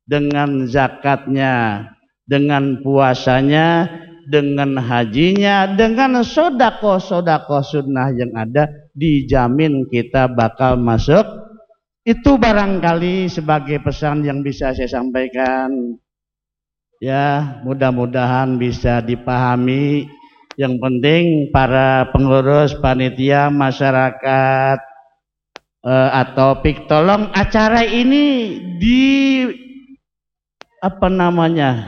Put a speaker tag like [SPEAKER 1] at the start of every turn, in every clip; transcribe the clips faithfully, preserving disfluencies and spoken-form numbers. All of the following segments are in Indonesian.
[SPEAKER 1] dengan zakatnya, dengan puasanya, dengan hajinya, dengan sodako-sodako sunnah yang ada, dijamin kita bakal masuk. Itu barangkali sebagai pesan yang bisa saya sampaikan. Ya, mudah-mudahan bisa dipahami. Yang penting para pengurus, panitia, masyarakat eh, atau pik, tolong acara ini di apa namanya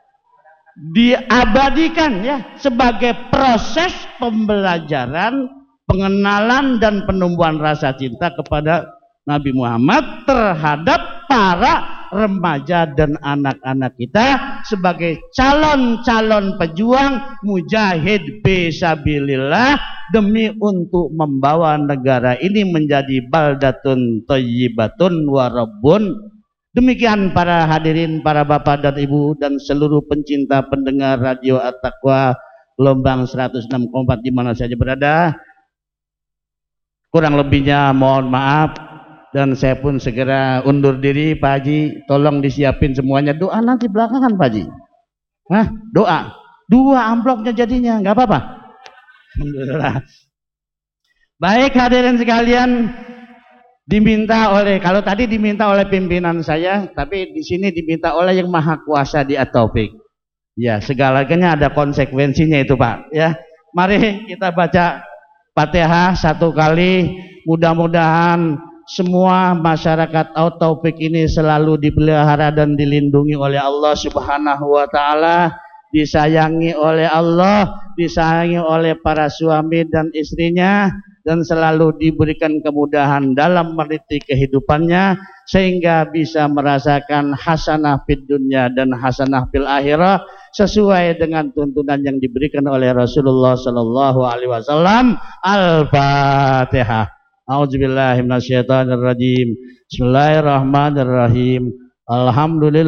[SPEAKER 1] diabadikan ya sebagai proses pembelajaran, pengenalan dan penumbuhan rasa cinta kepada Nabi Muhammad terhadap para remaja dan anak-anak kita sebagai calon-calon pejuang mujahid fisabilillah demi untuk membawa negara ini menjadi baldatun thayyibatun wa rabbun. Demikian para hadirin, para bapak dan ibu dan seluruh pencinta pendengar radio At-Taqwa gelombang seratus enam koma empat di mana saja berada. Kurang lebihnya mohon maaf. Dan saya pun segera undur diri, Pak Haji. Tolong disiapin semuanya. Doa nanti belakangan, Pak Haji. Hah? Doa. Dua amplopnya jadinya, nggak apa-apa. Alhamdulillah. Baik hadirin sekalian, diminta oleh, kalau tadi diminta oleh pimpinan saya, tapi di sini diminta oleh yang maha kuasa di At-Taufik. Ya, segalanya ada konsekuensinya itu, Pak. Ya, mari kita baca Fatihah satu kali. Mudah-mudahan semua masyarakat At-Taufik ini selalu dipelihara dan dilindungi oleh Allah Subhanahu wa taala, disayangi oleh Allah, disayangi oleh para suami dan istrinya, dan selalu diberikan kemudahan dalam meniti kehidupannya sehingga bisa merasakan hasanah fid dunya dan hasanah fil akhirah sesuai dengan tuntunan yang diberikan oleh Rasulullah sallallahu alaihi wasallam. Al-Fatihah. A'udzubillahi minasyaitonirrajim. Bismillahirrahmanirrahim. Alhamdulillah.